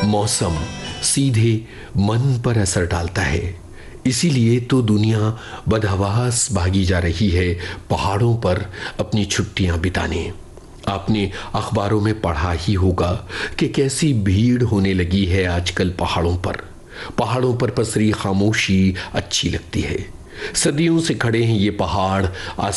मौसम सीधे मन पर असर डालता है। इसीलिए तो दुनिया बदहवास भागी जा रही है पहाड़ों पर अपनी छुट्टियां बिताने। आपने अखबारों में पढ़ा ही होगा कि कैसी भीड़ होने लगी है आजकल पहाड़ों पर। पहाड़ों पर पसरी खामोशी अच्छी लगती है। सदियों से खड़े हैं ये पहाड़